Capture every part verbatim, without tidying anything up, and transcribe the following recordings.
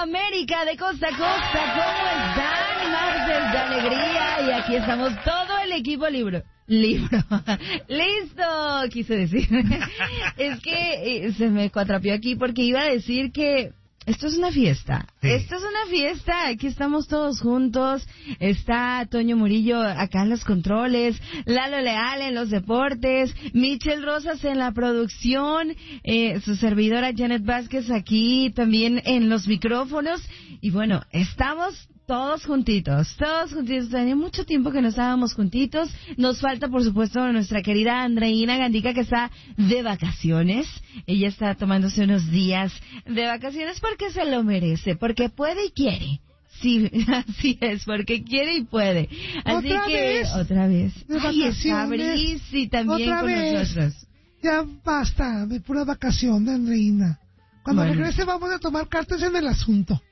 América de costa a costa, ¿cómo están? Martes de alegría, y aquí estamos todo el equipo libro. Libro. Listo, quise decir. Es que eh, se me cuatrapió aquí porque iba a decir que esto es una fiesta. Sí. Esto es una fiesta. Aquí estamos todos juntos. Está Toño Murillo acá en los controles, Lalo Leal en los deportes, Michelle Rosas en la producción, eh, su servidora Janet Vázquez aquí también en los micrófonos. Y bueno, estamos todos juntitos, todos juntitos. Tenía mucho tiempo que no estábamos juntitos. Nos falta, por supuesto, nuestra querida Andreina Gandica, que está de vacaciones. Ella está tomándose unos días de vacaciones porque se lo merece, porque puede y quiere. Sí, así es, porque quiere y puede. Así ¿Otra que, vez? otra vez. De Ay, está Brisi también ¿Otra con vez? nosotros. Ya basta de pura vacación de Andreina. Cuando Bueno. regrese vamos a tomar cartas en el asunto.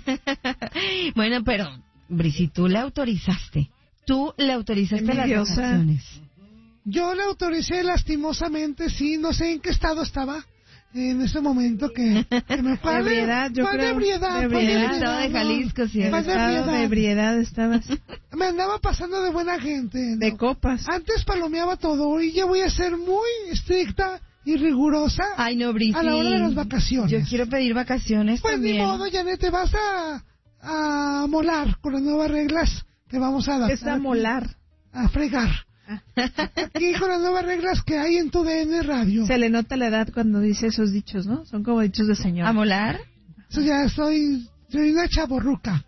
Bueno, pero, Brisi, tú le autorizaste. Tú le autorizaste las Envidiosa. vacaciones. Yo le autoricé lastimosamente, sí, no sé en qué estado estaba en ese momento que, que me fue. De ebriedad, yo ¿Cuál creo. de ebriedad? De ¿Cuál En el ebriedad, estado de no? Jalisco, sí. En ¿Cuál de estado de ebriedad? ebriedad estabas. Me andaba pasando de buena gente, ¿no? De copas. Antes palomeaba todo, hoy ya voy a ser muy estricta y rigurosa Ay, no, Brisi. a la hora de las vacaciones. Yo quiero pedir vacaciones Pues también. ni modo, Janet, te vas a, a molar con las nuevas reglas que vamos a dar. Es a molar. A fregar. Aquí con las nuevas reglas que hay en tu D N Radio. Se le nota la edad cuando dice esos dichos, ¿no? Son como dichos de señor. ¿A molar? Eso ya soy, soy una chavorruca.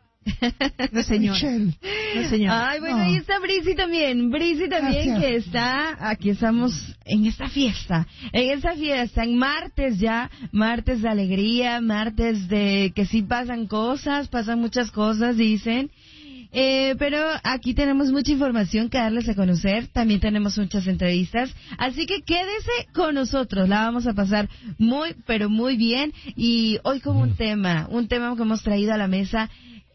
De señor. Michelle. De señor. Ay, bueno, No. ahí está Brisi también. Brisi también, Gracias. que está, aquí estamos en esta fiesta. En esta fiesta, en martes ya, martes de alegría, martes de que sí pasan cosas, pasan muchas cosas, dicen. Eh, pero aquí tenemos mucha información que darles a conocer, también tenemos muchas entrevistas, así que quédese con nosotros, la vamos a pasar muy, pero muy bien. Y hoy con un tema, un tema que hemos traído a la mesa,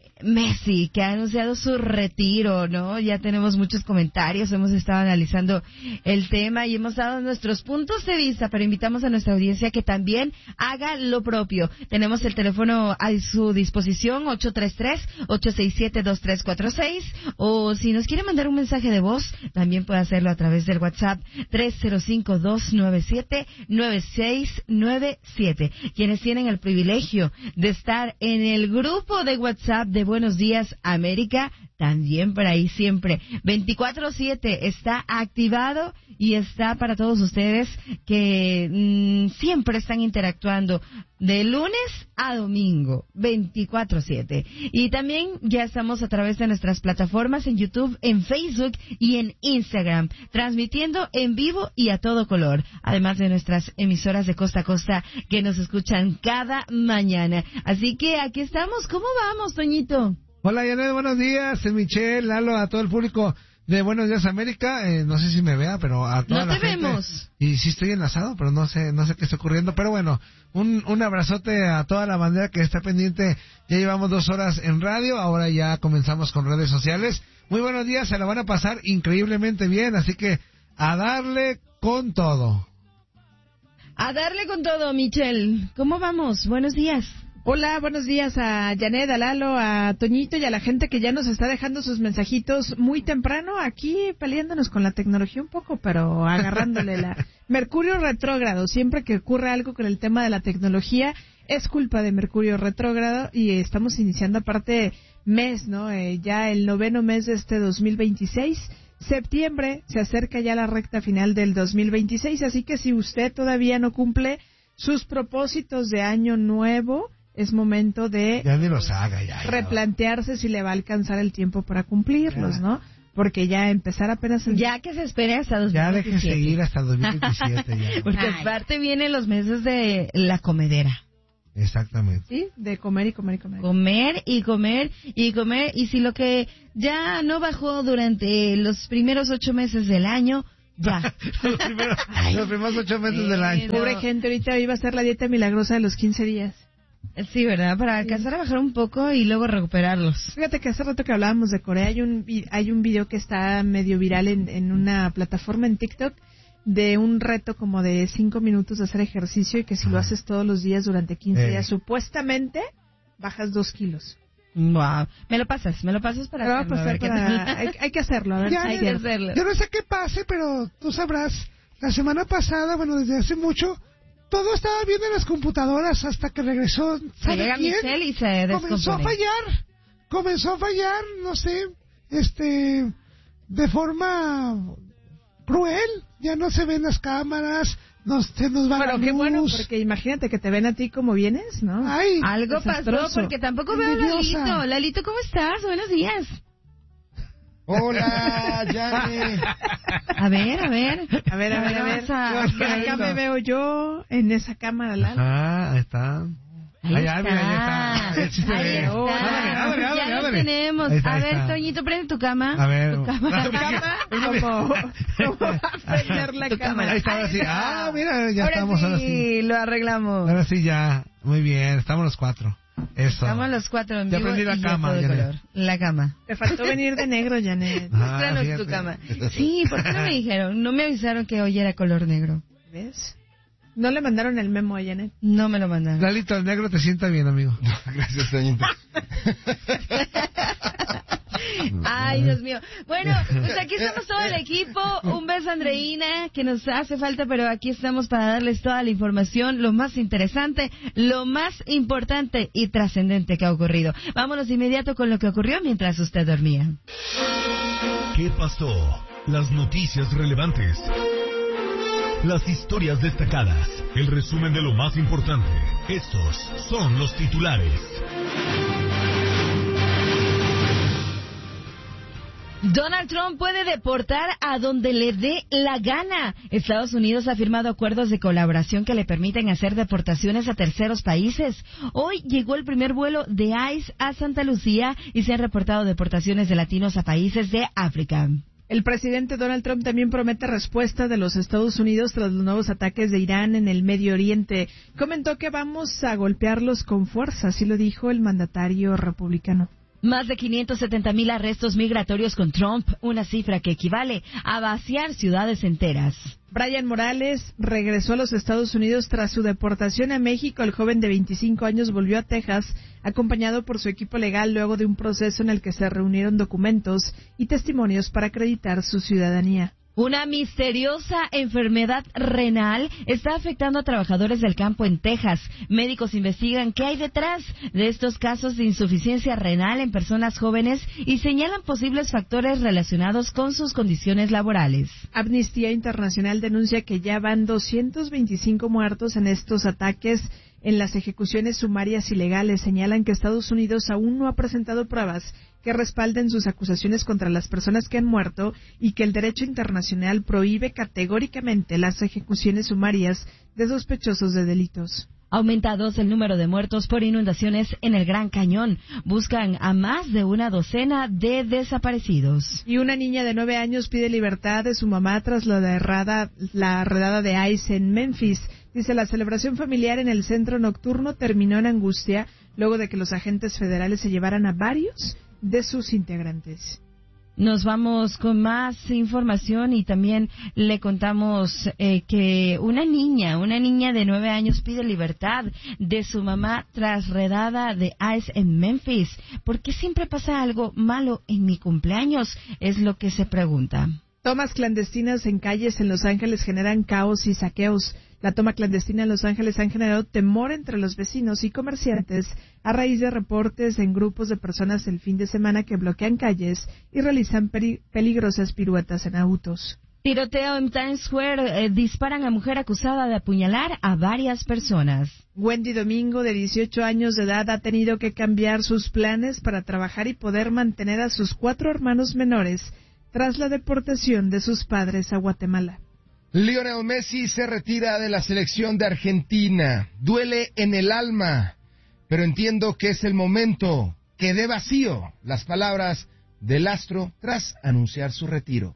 Messi, que ha anunciado su retiro, ¿no? Ya tenemos muchos comentarios, hemos estado analizando el tema y hemos dado nuestros puntos de vista, pero invitamos a nuestra audiencia que también haga lo propio. Tenemos el teléfono a su disposición, ocho tres tres, ocho seis siete, dos tres cuatro seis, o si nos quiere mandar un mensaje de voz, también puede hacerlo a través del WhatsApp tres cero cinco, dos nueve siete, nueve seis nueve siete. Quienes tienen el privilegio de estar en el grupo de WhatsApp de Buenos Días América, también por ahí siempre veinticuatro siete está activado y está para todos ustedes que mmm, siempre están interactuando de lunes a domingo, veinticuatro siete. Y también ya estamos a través de nuestras plataformas en YouTube, en Facebook y en Instagram, transmitiendo en vivo y a todo color, además de nuestras emisoras de costa a costa que nos escuchan cada mañana. Así que aquí estamos. ¿Cómo vamos, Toñito? Hola, Janet, buenos días. Es Michelle, Lalo, a todo el público de Buenos Días América. Eh, no sé si me vea, pero a toda No la te gente. vemos. Y sí estoy enlazado, pero no sé no sé qué está ocurriendo. Pero bueno, un, un abrazote a toda la bandera que está pendiente. Ya llevamos dos horas en radio, ahora ya comenzamos con redes sociales. Muy buenos días, se la van a pasar increíblemente bien, así que a darle con todo. A darle con todo, Michelle. ¿Cómo vamos? Buenos días. Hola, buenos días a Janet, a Lalo, a Toñito y a la gente que ya nos está dejando sus mensajitos muy temprano, aquí peleándonos con la tecnología un poco, pero agarrándole la... Mercurio retrógrado, siempre que ocurre algo con el tema de la tecnología, es culpa de Mercurio retrógrado y estamos iniciando aparte mes, ¿no? Eh, ya el noveno mes de este dos mil veintiséis, septiembre, se acerca ya la recta final del dos mil veintiséis, así que si usted todavía no cumple sus propósitos de año nuevo, es momento de Ya ni los haga, ya. ya. replantearse si le va a alcanzar el tiempo para cumplirlos, ¿no? Porque ya empezar apenas... En... Ya que se espere hasta dos mil Ya veintisiete. deje seguir hasta dos mil veintisiete. Ya. Porque Ay. aparte vienen los meses de la comedera. Exactamente. Sí, de comer y comer y comer. Comer y comer y comer. Y si lo que ya no bajó durante los primeros ocho meses del año, ya. los, primeros, los primeros ocho meses del año. Pero- Pobre gente, ahorita iba a ser la dieta milagrosa de los quince días. Sí, ¿verdad? Para alcanzar a bajar un poco y luego recuperarlos. Fíjate que hace rato que hablábamos de Corea, hay un vi- hay un video que está medio viral en, en una plataforma en TikTok de un reto como de cinco minutos de hacer ejercicio y que si lo haces todos los días durante quince Eh. días, supuestamente bajas dos kilos. Wow. Me lo pasas, me lo pasas para Me lo va a hacerlo, a pasar ver qué para- tal. hay, hay que hacerlo, a ver Ya, si Hay es que cierto. hacerlo. Yo no sé qué pase, pero tú sabrás, la semana pasada, bueno, desde hace mucho, todo estaba bien en las computadoras hasta que regresó, ¿sabe Llega quién? Michelle y se Comenzó a descompone. fallar, comenzó a fallar, no sé, este, de forma cruel, ya no se ven las cámaras, nos, se nos va Bueno, la qué luz. bueno, porque imagínate que te ven a ti como vienes, ¿no? Ay, Algo pasó Desastroso. porque tampoco veo a Envidiosa. Lalito. Lalito, ¿cómo estás? Buenos días. Hola, Yane. A ver, a ver. A ver, a ver, a ver. Vamos a- Acá, acá me veo yo en esa cámara, Lalo. Ah, ahí está. Ahí Ahí, está. mira, ahí está. Ahí sí se Ahí ve. está. Ábrele, ábrele, ábrele, Ya lo ábrele. tenemos. Ahí está, a ahí ver, está. Toñito, prende tu cama. A ver. Tu cama. ¿Tu cama? ¿Cómo, cómo va a prender la Tu cámara? Ahí está, ahora sí. Ah, mira, ya ahora estamos, sí, ahora sí. lo arreglamos. Ahora sí, ya. Muy bien, estamos los cuatro. Eso. Estamos los cuatro en Ya vivo prendí la y ya cama, todo de Janet. color. La cama. Te faltó venir de negro, Janet. Ah, Muéstranos fíjate. tu cama. Sí, ¿por qué no me dijeron? No me avisaron que hoy era color negro. ¿Ves? No le mandaron el memo a Janet. No me lo mandaron. Lalito, el negro te sienta bien, amigo. Gracias, Toñito. Ay, Dios mío. Bueno, pues aquí estamos todo el equipo. Un beso, Andreina, que nos hace falta, pero aquí estamos para darles toda la información, lo más interesante, lo más importante y trascendente que ha ocurrido. Vámonos de inmediato con lo que ocurrió mientras usted dormía. ¿Qué pasó? Las noticias relevantes. Las historias destacadas. El resumen de lo más importante. Estos son los titulares. Donald Trump puede deportar a donde le dé la gana. Estados Unidos ha firmado acuerdos de colaboración que le permiten hacer deportaciones a terceros países. Hoy llegó el primer vuelo de ICE a Santa Lucía y se han reportado deportaciones de latinos a países de África. El presidente Donald Trump también promete respuesta de los Estados Unidos tras los nuevos ataques de Irán en el Medio Oriente. Comentó que vamos a golpearlos con fuerza, así lo dijo el mandatario republicano. Más de quinientos setenta mil arrestos migratorios con Trump, una cifra que equivale a vaciar ciudades enteras. Brian Morales regresó a los Estados Unidos tras su deportación a México. El joven de veinticinco años volvió a Texas acompañado por su equipo legal luego de un proceso en el que se reunieron documentos y testimonios para acreditar su ciudadanía. Una misteriosa enfermedad renal está afectando a trabajadores del campo en Texas. Médicos investigan qué hay detrás de estos casos de insuficiencia renal en personas jóvenes y señalan posibles factores relacionados con sus condiciones laborales. Amnistía Internacional denuncia que ya van doscientos veinticinco muertos en estos ataques en las ejecuciones sumarias ilegales. Señalan que Estados Unidos aún no ha presentado pruebas que respalden sus acusaciones contra las personas que han muerto y que el derecho internacional prohíbe categóricamente las ejecuciones sumarias de sospechosos de delitos. Aumentados el número de muertos por inundaciones en el Gran Cañón. Buscan a más de una docena de desaparecidos. Y una niña de nueve años pide libertad de su mamá tras la redada, la redada de ICE en Memphis. Dice, la celebración familiar en el centro nocturno terminó en angustia luego de que los agentes federales se llevaran a varios de sus integrantes. Nos vamos con más información y también le contamos eh, que una niña, una niña de nueve años pide libertad de su mamá tras redada de ICE en Memphis. ¿Por qué siempre pasa algo malo en mi cumpleaños? Es lo que se pregunta. Tomas clandestinas en calles en Los Ángeles generan caos y saqueos. La toma clandestina en Los Ángeles ha generado temor entre los vecinos y comerciantes a raíz de reportes en grupos de personas el fin de semana que bloquean calles y realizan peri- peligrosas piruetas en autos. Tiroteo en Times Square. Eh, disparan a mujer acusada de apuñalar a varias personas. Wendy Domingo, de dieciocho años de edad, ha tenido que cambiar sus planes para trabajar y poder mantener a sus cuatro hermanos menores tras la deportación de sus padres a Guatemala. Lionel Messi se retira de la selección de Argentina. Duele en el alma, pero entiendo que es el momento que dé vacío las palabras del astro tras anunciar su retiro.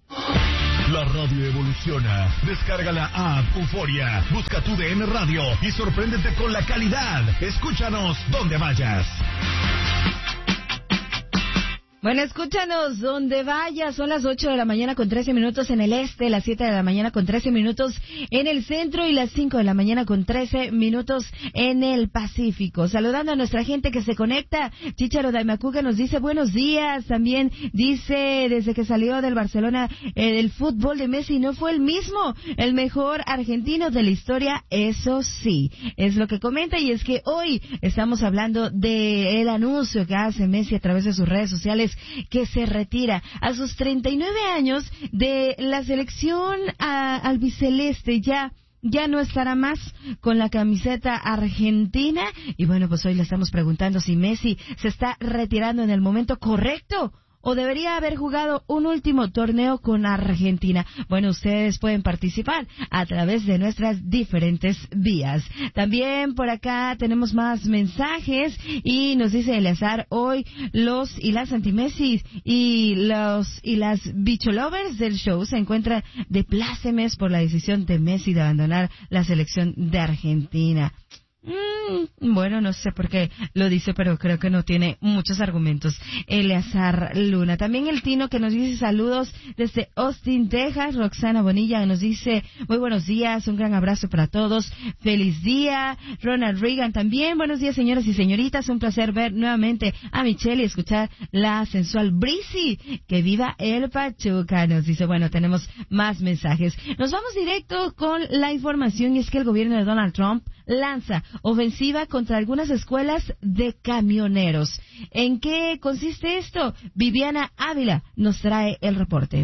La radio evoluciona. Descarga la app Euforia. Busca tu D N Radio y sorpréndete con la calidad. Escúchanos donde vayas. Bueno, escúchanos donde vaya, son las ocho de la mañana con trece minutos en el este, las siete de la mañana con trece minutos en el centro y las cinco de la mañana con trece minutos en el Pacífico. Saludando a nuestra gente que se conecta, Chicharo Daimacuca nos dice buenos días, también dice desde que salió del Barcelona eh, el fútbol de Messi no fue el mismo, el mejor argentino de la historia, eso sí, es lo que comenta y es que hoy estamos hablando de el anuncio que hace Messi a través de sus redes sociales que se retira a sus treinta y nueve años de la selección a, albiceleste. Ya ya no estará más con la camiseta argentina y bueno, pues hoy le estamos preguntando si Messi se está retirando en el momento correcto o debería haber jugado un último torneo con Argentina. Bueno, ustedes pueden participar a través de nuestras diferentes vías. También por acá tenemos más mensajes y nos dice Eleazar, hoy los y las anti-Messi y los y las bicholovers del show se encuentran de plácemes por la decisión de Messi de abandonar la selección de Argentina. Mm, bueno, no sé por qué lo dice, pero creo que no tiene muchos argumentos. Eleazar Luna. También el Tino que nos dice saludos desde Austin, Texas. Roxana Bonilla nos dice muy buenos días, un gran abrazo para todos. Feliz día. Ronald Reagan también. Buenos días, señoras y señoritas. Un placer ver nuevamente a Michelle y escuchar la sensual Breezy. Que viva el Pachuca. Nos dice, bueno, tenemos más mensajes. Nos vamos directo con la información y es que el gobierno de Donald Trump lanza ofensiva contra algunas escuelas de camioneros. ¿En qué consiste esto? Viviana Ávila nos trae el reporte.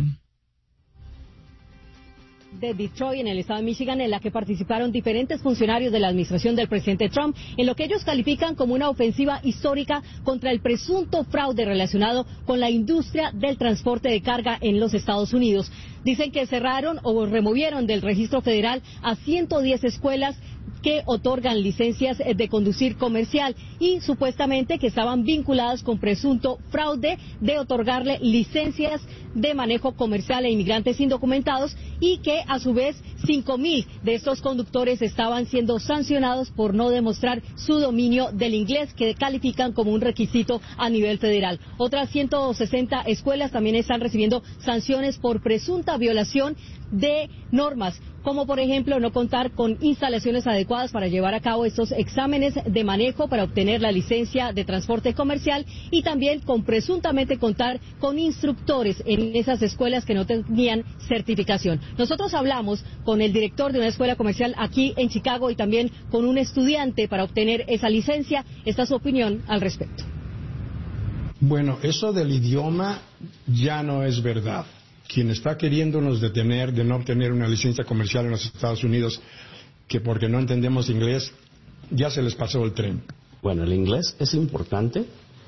De Detroit, en el estado de Michigan, en la que participaron diferentes funcionarios de la administración del presidente Trump, en lo que ellos califican como una ofensiva histórica contra el presunto fraude relacionado con la industria del transporte de carga en los Estados Unidos. Dicen que cerraron o removieron del registro federal a ciento diez escuelas que otorgan licencias de conducir comercial y supuestamente que estaban vinculadas con presunto fraude de otorgarle licencias de manejo comercial a inmigrantes indocumentados y que a su vez cinco mil de estos conductores estaban siendo sancionados por no demostrar su dominio del inglés, que califican como un requisito a nivel federal. Otras ciento sesenta escuelas también están recibiendo sanciones por presunta violación de normas, como por ejemplo no contar con instalaciones adecuadas para llevar a cabo estos exámenes de manejo para obtener la licencia de transporte comercial y también con presuntamente contar con instructores en esas escuelas que no tenían certificación. Nosotros hablamos con el director de una escuela comercial aquí en Chicago y también con un estudiante para obtener esa licencia. Esta es su opinión al respecto. Bueno, eso del idioma ya no es verdad. Quien está queriéndonos detener de no obtener una licencia comercial en los Estados Unidos, que porque no entendemos inglés, ya se les pasó el tren. Bueno, el inglés es importante,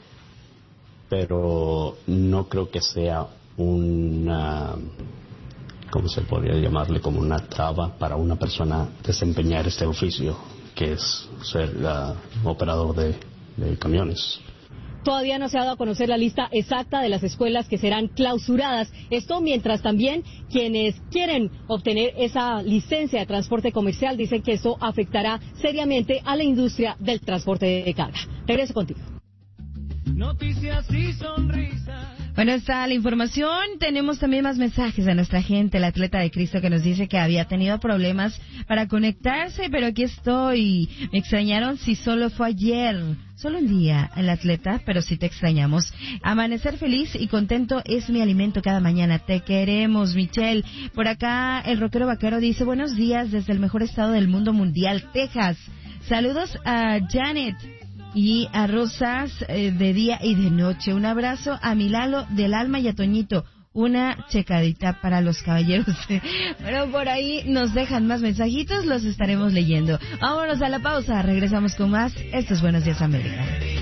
pero no creo que sea una, ¿cómo se podría llamarle? Como una traba para una persona desempeñar este oficio, que es ser uh, operador de, de camiones. Todavía no se ha dado a conocer la lista exacta de las escuelas que serán clausuradas. Esto mientras también quienes quieren obtener esa licencia de transporte comercial dicen que esto afectará seriamente a la industria del transporte de carga. Regreso contigo. Noticias y sonrisas. Bueno, está la información. Tenemos también más mensajes de nuestra gente, el atleta de Cristo, que nos dice que había tenido problemas para conectarse, pero aquí estoy. Me extrañaron si solo fue ayer, solo un día, el atleta, pero sí te extrañamos. Amanecer feliz y contento es mi alimento cada mañana. Te queremos, Michelle. Por acá, el rockero vaquero dice, buenos días desde el mejor estado del mundo mundial, Texas. Saludos a Janet y a Rosas eh, de día y de noche. Un abrazo a Milalo del alma y a Toñito. Una checadita para los caballeros. Bueno, por ahí nos dejan más mensajitos, los estaremos leyendo. Vámonos a la pausa, regresamos con más. Esto es Buenos Días América.